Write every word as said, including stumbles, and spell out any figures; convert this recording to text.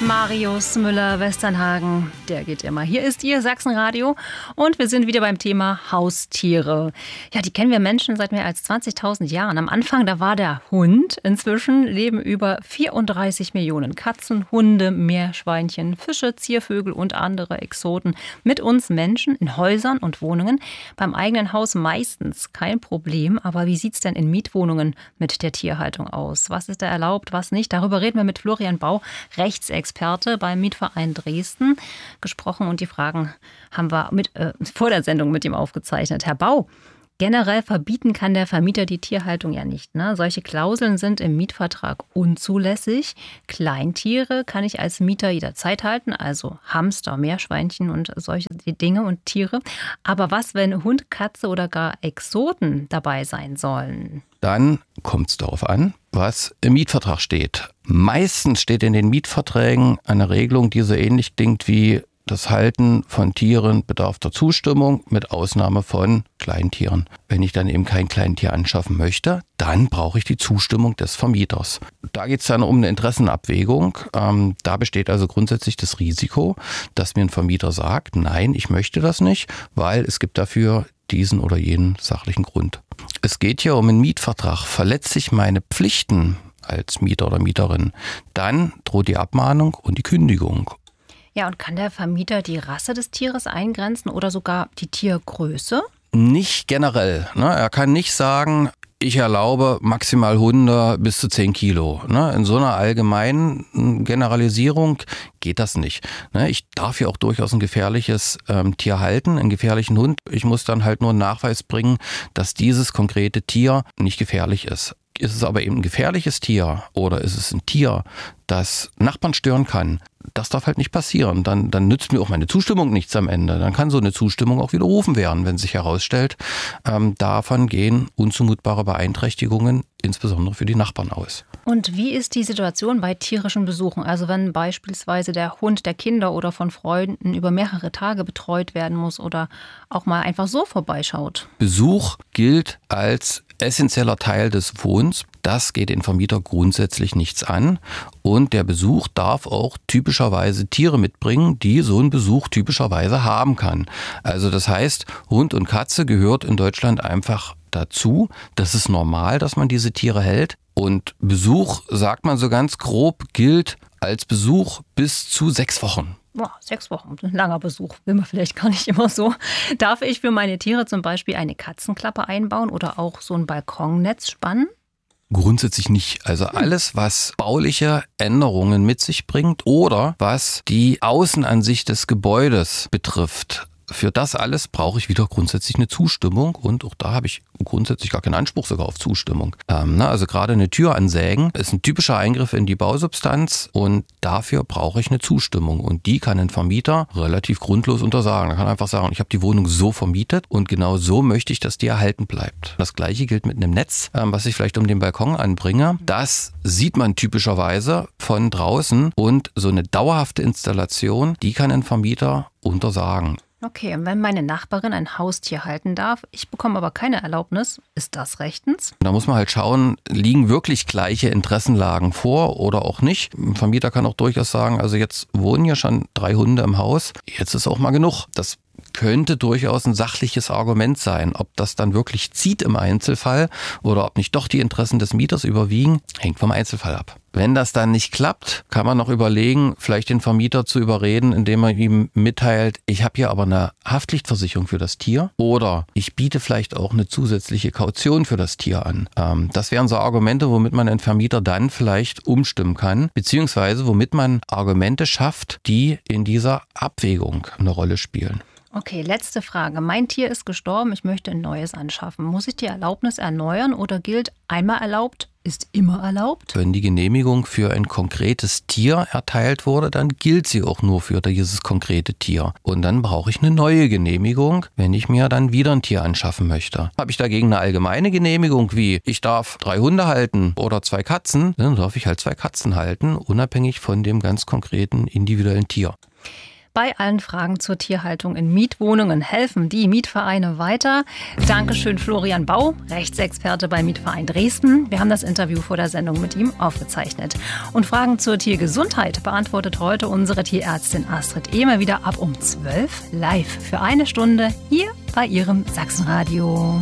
Marius Müller-Westernhagen, der geht immer. Hier ist Ihr Sachsenradio und wir sind wieder beim Thema Haustiere. Ja, die kennen wir Menschen seit mehr als zwanzigtausend Jahren. Am Anfang, da war der Hund. Inzwischen leben über vierunddreißig Millionen Katzen, Hunde, Meerschweinchen, Fische, Ziervögel und andere Exoten mit uns Menschen in Häusern und Wohnungen. Beim eigenen Haus meistens kein Problem. Aber wie sieht es denn in Mietwohnungen mit der Tierhaltung aus? Was ist da erlaubt, was nicht? Darüber reden wir mit Florian Bau, Rechtsexperte beim Mietverein Dresden, gesprochen und die Fragen haben wir mit, äh, vor der Sendung mit ihm aufgezeichnet. Herr Bau, generell verbieten kann der Vermieter die Tierhaltung ja nicht. Ne? Solche Klauseln sind im Mietvertrag unzulässig. Kleintiere kann ich als Mieter jederzeit halten, also Hamster, Meerschweinchen und solche Dinge und Tiere. Aber was, wenn Hund, Katze oder gar Exoten dabei sein sollen? Dann kommt es darauf an, was im Mietvertrag steht. Meistens steht in den Mietverträgen eine Regelung, die so ähnlich klingt wie: Das Halten von Tieren bedarf der Zustimmung mit Ausnahme von Kleintieren. Wenn ich dann eben kein Kleintier anschaffen möchte, dann brauche ich die Zustimmung des Vermieters. Da geht es dann um eine Interessenabwägung. Ähm, da besteht also grundsätzlich das Risiko, dass mir ein Vermieter sagt, nein, ich möchte das nicht, weil es gibt dafür diesen oder jenen sachlichen Grund. Es geht hier um einen Mietvertrag. Verletze ich meine Pflichten als Mieter oder Mieterin, dann droht die Abmahnung und die Kündigung. Ja, und kann der Vermieter die Rasse des Tieres eingrenzen oder sogar die Tiergröße? Nicht generell. Ne? Er kann nicht sagen, ich erlaube maximal Hunde bis zu zehn Kilo. Ne? In so einer allgemeinen Generalisierung geht das nicht. Ne? Ich darf ja auch durchaus ein gefährliches ähm, Tier halten, einen gefährlichen Hund. Ich muss dann halt nur einen Nachweis bringen, dass dieses konkrete Tier nicht gefährlich ist. Ist es aber eben ein gefährliches Tier oder ist es ein Tier, das Nachbarn stören kann, das darf halt nicht passieren. Dann, dann nützt mir auch meine Zustimmung nichts am Ende. Dann kann so eine Zustimmung auch widerrufen werden, wenn sich herausstellt, ähm, davon gehen unzumutbare Beeinträchtigungen insbesondere für die Nachbarn aus. Und wie ist die Situation bei tierischen Besuchen? Also wenn beispielsweise der Hund der Kinder oder von Freunden über mehrere Tage betreut werden muss oder auch mal einfach so vorbeischaut? Besuch gilt als essentieller Teil des Wohnens. Das geht den Vermieter grundsätzlich nichts an. Und der Besuch darf auch typischerweise Tiere mitbringen, die so ein Besuch typischerweise haben kann. Also das heißt, Hund und Katze gehört in Deutschland einfach dazu. Das ist normal, dass man diese Tiere hält. Und Besuch, sagt man so ganz grob, gilt als Besuch bis zu sechs Wochen. Boah, sechs Wochen, ein langer Besuch, will man vielleicht gar nicht immer so. Darf ich für meine Tiere zum Beispiel eine Katzenklappe einbauen oder auch so ein Balkonnetz spannen? Grundsätzlich nicht. Also alles, was bauliche Änderungen mit sich bringt oder was die Außenansicht des Gebäudes betrifft. Für das alles brauche ich wieder grundsätzlich eine Zustimmung und auch da habe ich grundsätzlich gar keinen Anspruch sogar auf Zustimmung. Ähm, ne, also gerade eine Tür ansägen ist ein typischer Eingriff in die Bausubstanz und dafür brauche ich eine Zustimmung und die kann ein Vermieter relativ grundlos untersagen. Er kann einfach sagen, ich habe die Wohnung so vermietet und genau so möchte ich, dass die erhalten bleibt. Das gleiche gilt mit einem Netz, ähm, was ich vielleicht um den Balkon anbringe. Das sieht man typischerweise von draußen und so eine dauerhafte Installation, die kann ein Vermieter untersagen. Okay, und wenn meine Nachbarin ein Haustier halten darf, ich bekomme aber keine Erlaubnis, ist das rechtens? Da muss man halt schauen, liegen wirklich gleiche Interessenlagen vor oder auch nicht. Ein Vermieter kann auch durchaus sagen, also jetzt wohnen ja schon drei Hunde im Haus, jetzt ist auch mal genug. Das könnte durchaus ein sachliches Argument sein. Ob das dann wirklich zieht im Einzelfall oder ob nicht doch die Interessen des Mieters überwiegen, hängt vom Einzelfall ab. Wenn das dann nicht klappt, kann man noch überlegen, vielleicht den Vermieter zu überreden, indem man ihm mitteilt, ich habe hier aber eine Haftpflichtversicherung für das Tier oder ich biete vielleicht auch eine zusätzliche Kaution für das Tier an. Ähm, das wären so Argumente, womit man einen Vermieter dann vielleicht umstimmen kann, beziehungsweise womit man Argumente schafft, die in dieser Abwägung eine Rolle spielen. Okay, letzte Frage. Mein Tier ist gestorben, ich möchte ein neues anschaffen. Muss ich die Erlaubnis erneuern oder gilt einmal erlaubt, ist immer erlaubt? Wenn die Genehmigung für ein konkretes Tier erteilt wurde, dann gilt sie auch nur für dieses konkrete Tier. Und dann brauche ich eine neue Genehmigung, wenn ich mir dann wieder ein Tier anschaffen möchte. Habe ich dagegen eine allgemeine Genehmigung wie, ich darf drei Hunde halten oder zwei Katzen, dann darf ich halt zwei Katzen halten, unabhängig von dem ganz konkreten individuellen Tier. Bei allen Fragen zur Tierhaltung in Mietwohnungen helfen die Mietvereine weiter. Dankeschön Florian Bau, Rechtsexperte beim Mietverein Dresden. Wir haben das Interview vor der Sendung mit ihm aufgezeichnet. Und Fragen zur Tiergesundheit beantwortet heute unsere Tierärztin Astrid Ehmer wieder ab um zwölf live für eine Stunde hier bei Ihrem Sachsenradio.